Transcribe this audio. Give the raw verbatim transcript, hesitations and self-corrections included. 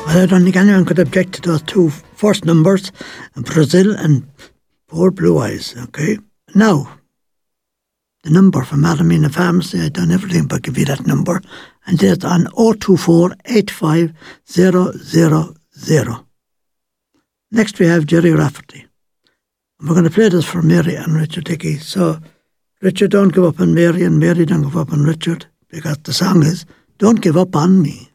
Well, I don't think anyone could object to those two first numbers, Brazil and Poor Blue Eyes, okay? Now, the number from Alamina Pharmacy, I've done everything but give you that number, and it's on oh two four, eight five zero zero zero. Next we have Jerry Rafferty. We're going to play this for Mary and Richard Dickey. So, Richard, don't give up on Mary, and Mary, don't give up on Richard, because the song is Don't Give Up on Me.